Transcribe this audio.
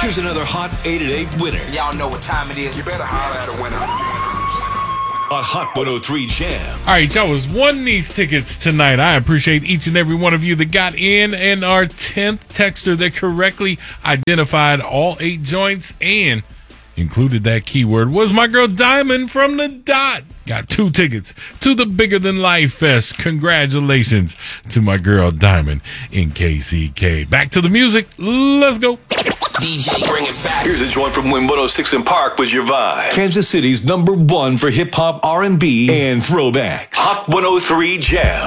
Here's another hot 8 at 8 winner Y'all know what time it is. You better holler at a winner. on Hot 103 Jam. All right, y'all was won these tickets tonight. I appreciate each and every one of you that got in, and our 10th texter that correctly identified all 8 joints and included that keyword was my girl Diamond from the Dot. Got 2 tickets to the Bigger Than Life Fest. Congratulations to my girl Diamond in KCK. Back to the music. Let's go. DJ, bring it back. Here's a joint from Win 106 in Park with your vibe. Kansas City's #1 for hip hop, R&B, and throwbacks. Hot 103 Jam.